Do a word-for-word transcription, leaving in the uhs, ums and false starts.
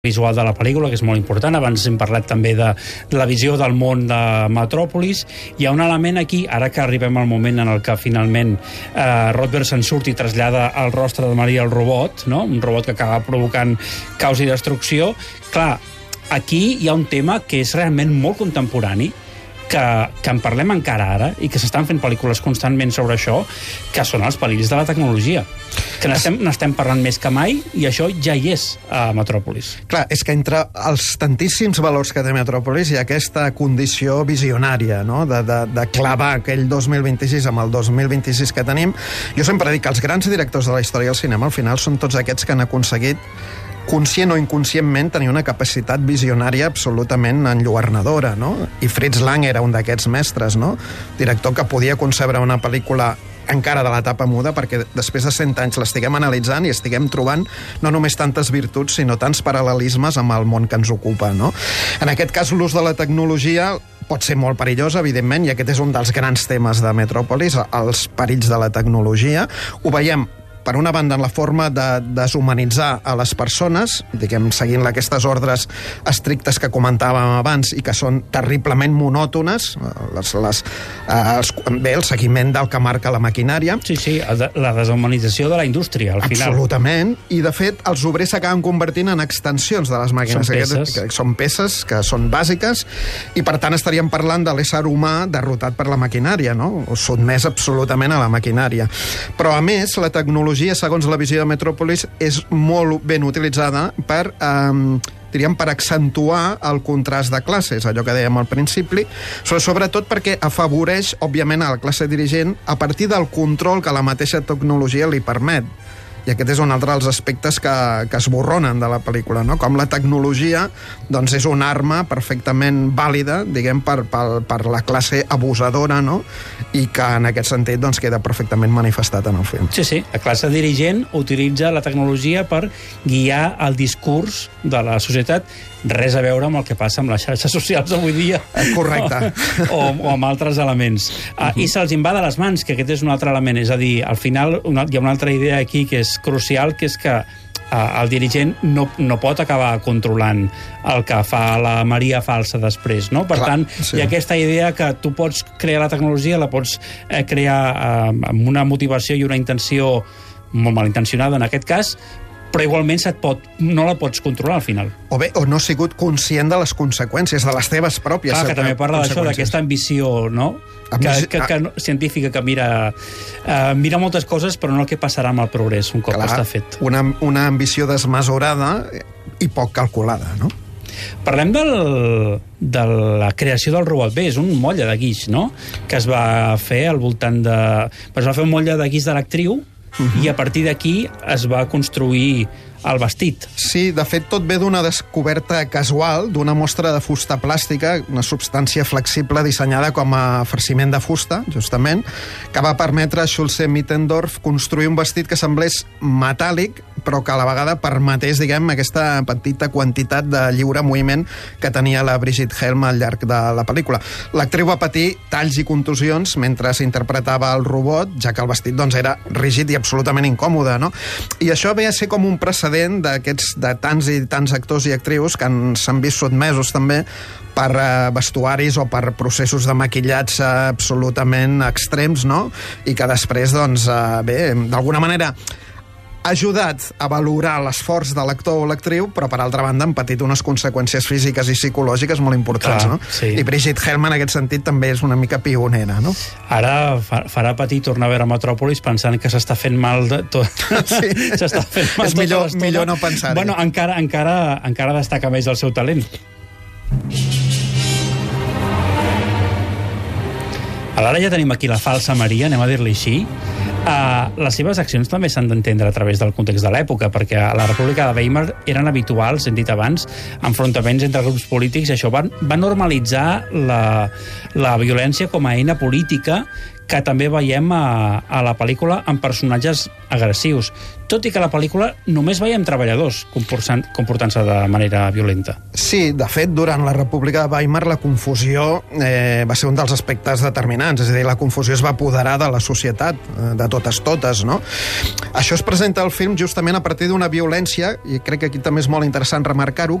visual de la pel·lícula, que és molt important. Abans hem parlat també de, de la visió del món de Metròpolis. Hi ha un element aquí, ara que arribem al moment en el que finalment eh, Rodberg se'n surt i trasllada el rostre de Maria al robot, no? Un robot que acaba provocant caos i destrucció. Clar, aquí hi ha un tema que és realment molt contemporani, que, que en parlem encara ara i que s'estan fent pel·lícules constantment sobre això, que són els perills de la tecnologia. Que n'estem, n'estem parlant més que mai i això ja hi és a Metròpolis. Clar, és que entre els tantíssims valors que té Metròpolis hi ha aquesta condició visionària, no? de, de, de clavar aquell dos mil vint-i-sis amb el dos mil vint-i-sis que tenim. Jo sempre dic que els grans directors de la història del cinema al final són tots aquests que han aconseguit, conscient o inconscientment, tenir una capacitat visionària absolutament enlluernadora, no? I Fritz Lang era un d'aquests mestres, no? Director que podia concebre una pel·lícula encara de l'etapa muda, perquè després de cent anys l'estiguem analitzant i estiguem trobant no només tantes virtuts, sinó tants paral·lelismes amb el món que ens ocupa, no? En aquest cas, l'ús de la tecnologia pot ser molt perillós, evidentment, i aquest és un dels grans temes de Metròpolis, els perills de la tecnologia. Ho veiem per una banda, en la forma de deshumanitzar a les persones, diguem, seguint aquestes ordres estrictes que comentàvem abans i que són terriblement monòtones, les, les, els, bé, el seguiment del que marca la maquinària. Sí, sí, la deshumanització de la indústria, al final. Absolutament, i de fet, els obrers s'acaben convertint en extensions de les màquines. Són peces. Que, que són peces que són bàsiques, i per tant estaríem parlant de l'ésser humà derrotat per la maquinària, no? O sotmès absolutament a la maquinària. Però, a més, la tecnologia, segons la visió de Metròpolis, és molt ben utilitzada per, eh, diríem, per accentuar el contrast de classes, allò que dèiem al principi, sobretot perquè afavoreix, òbviament, a la classe dirigent a partir del control que la mateixa tecnologia li permet. I aquest és un altre dels aspectes que, que es borronen de la pel·lícula, no? Com la tecnologia, doncs, és una arma perfectament vàlida, diguem, per, per, per la classe abusadora, no? I que en aquest sentit, doncs, queda perfectament manifestat en el film. Sí, sí, la classe dirigent utilitza la tecnologia per guiar el discurs de la societat, res a veure amb el que passa amb les xarxes socials avui dia. Correcte. O, o amb altres elements. Uh, uh-huh. I se'ls invada les mans, que aquest és un altre element. És a dir, al final una, hi ha una altra idea aquí que és crucial, que és que uh, el dirigent no, no pot acabar controlant el que fa la Maria falsa després, no? Per Clar, tant, sí. Hi ha aquesta idea que tu pots crear la tecnologia, la pots eh, crear uh, amb una motivació i una intenció molt malintencionada en aquest cas, però igualment se't pot, no la pots controlar al final. O bé, o no has sigut conscient de les conseqüències, de les teves pròpies Clar, que també parla d'això, d'aquesta ambició, no? Que, que, que, que, científica que mira, uh, mira moltes coses, però no el que passarà amb el progrés un cop Clar, està fet. Una, una ambició desmesurada i poc calculada, no? Parlem del, de la creació del robot. Bé, és un motlle de guix, no? Que es va fer al voltant de... Es va fer un motlle de guix de l'actriu, Uh-huh. i a partir d'aquí es va construir el vestit. Sí, de fet, tot ve d'una descoberta casual d'una mostra de fusta plàstica, una substància flexible dissenyada com a farciment de fusta, justament, que va permetre a Schulze-Mittendorf construir un vestit que semblés metàl·lic, però que a la vegada permetés, diguem, aquesta petita quantitat de lliure moviment que tenia la Brigitte Helm al llarg de la pel·lícula. L'actriu va patir talls i contusions mentre s'interpretava el robot, ja que el vestit, doncs, era rígid i absolutament incòmode, no? I això ve a ser com un precedent d'aquests, de tants i tants actors i actrius que s'han vist sotmesos també per uh, vestuaris o per processos de maquillatge absolutament extrems, no? I que després, doncs, uh, bé, d'alguna manera ha ajudat a valorar l'esforç de l'actor o l'actriu, però per altra banda han patit unes conseqüències físiques i psicològiques molt importants, Clar, no? Sí. I Brigitte Helm en aquest sentit també és una mica pionera, no? Ara fa, farà patir tornar a veure Metròpolis pensant que s'està fent mal de tot. Sí. S'està fent mal és millor, millor no pensar-hi. Bueno, encara, encara, encara destaca més el seu talent. Ara ja tenim aquí la falsa Maria, anem a dir-li així. Uh, les seves accions també s'han d'entendre a través del context de l'època, perquè a la República de Weimar eren habituals, hem dit abans, enfrontaments entre grups polítics, i això va, va normalitzar la, la violència com a eina política que també veiem a, a la pel·lícula amb personatges agressius, tot i que a la pel·lícula només veiem treballadors comportant-se de manera violenta. Sí, de fet, durant la República de Weimar la confusió eh, va ser un dels aspectes determinants, és a dir, la confusió es va apoderar de la societat, eh, de totes totes, no? Això es presenta al film justament a partir d'una violència, i crec que aquí també és molt interessant remarcar-ho,